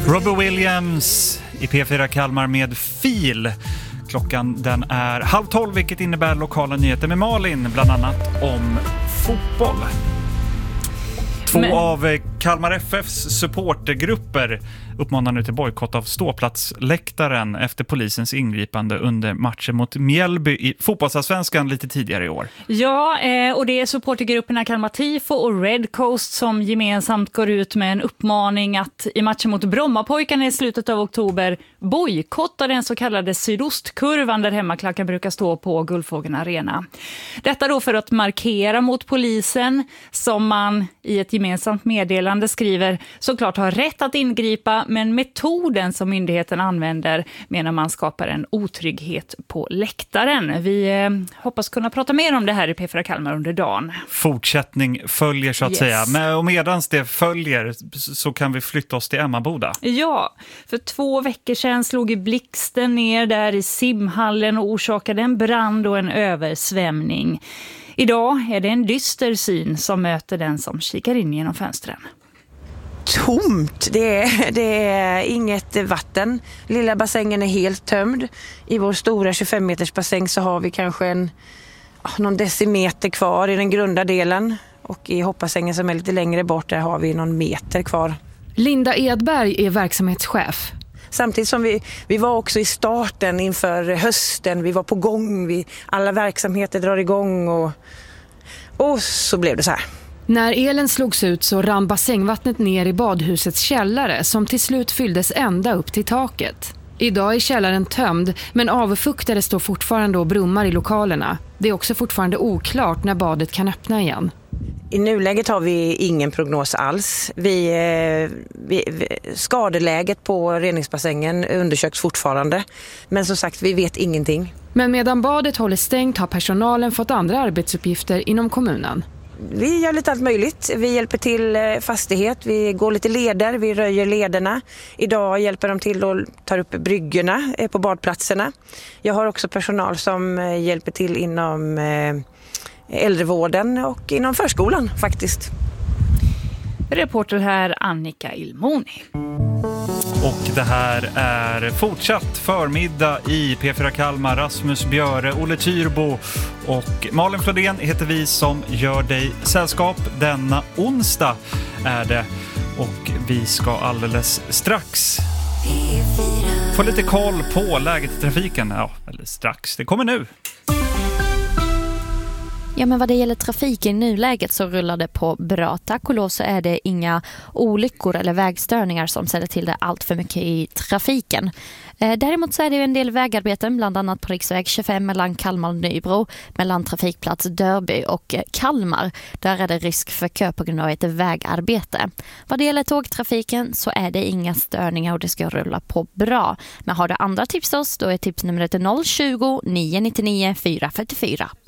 Robbie Williams i P4 Kalmar med Fil. Klockan den är 11:30, vilket innebär lokala nyheter med Malin, bland annat om fotboll. Två av Kalmar FFs supportergrupper uppmanar nu till bojkott av ståplatsläktaren efter polisens ingripande under matchen mot Mjällby i fotbollsallsvenskan lite tidigare i år. Ja, och det är supportergrupperna Kalmar Tifo och Red Coast som gemensamt går ut med en uppmaning att i matchen mot Brommapojkarna i slutet av oktober bojkotta den så kallade sydostkurvan där hemmaklacken brukar stå på Guldfågeln Arena. Detta då för att markera mot polisen som man i ett gemensamt meddelande skriver såklart har rätt att ingripa, men metoden som myndigheten använder menar man skapar en otrygghet på läktaren. Vi hoppas kunna prata mer om det här i P4 Kalmar under dagen. Fortsättning följer så att säga. Men och medans det följer så kan vi flytta oss till Emmaboda. Ja, för 2 veckor sedan slog blixten ner där i simhallen och orsakade en brand och en översvämning. Idag är det en dyster syn som möter den som kikar in genom fönstren. Tomt, det är inget vatten. Lilla bassängen är helt tömd. I vår stora 25 meters bassäng så har vi kanske någon decimeter kvar i den grunda delen. Och i hoppbassängen som är lite längre bort där har vi någon meter kvar. Linda Edberg är verksamhetschef. Samtidigt som vi var också i starten inför hösten. Vi var på gång, alla verksamheter drar igång och så blev det så här. När elen slogs ut så rann bassängvattnet ner i badhusets källare som till slut fylldes ända upp till taket. Idag är källaren tömd, men avfuktare står fortfarande och brummar i lokalerna. Det är också fortfarande oklart när badet kan öppna igen. I nuläget har vi ingen prognos alls. Skadeläget på reningsbassängen undersöks fortfarande. Men som sagt, vi vet ingenting. Men medan badet håller stängt har personalen fått andra arbetsuppgifter inom kommunen. Vi gör lite allt möjligt. Vi hjälper till fastighet, vi går lite leder, vi röjer lederna. Idag hjälper de till och tar upp bryggorna på badplatserna. Jag har också personal som hjälper till inom äldrevården och inom förskolan faktiskt. Reporter här Annika Ilmoni. Och det här är fortsatt förmiddag i P4 Kalmar. Rasmus Björe, Olle Tyrbo och Malin Flodén heter vi som gör dig sällskap. Denna onsdag är det och vi ska alldeles strax få lite koll på läget i trafiken. Ja, eller strax. Det kommer nu. Ja, men vad det gäller trafiken i nuläget så rullar det på bra. Tack och lov så är det inga olyckor eller vägstörningar som ställer till det allt för mycket i trafiken. Däremot så är det ju en del vägarbeten, bland annat på riksväg 25 mellan Kalmar och Nybro, mellan trafikplats Dörby och Kalmar. Där är det risk för kö på grund av ett vägarbete. Vad det gäller tågtrafiken så är det inga störningar och det ska rulla på bra. Men har du andra tips oss, då är tipsnumret 020 999 444.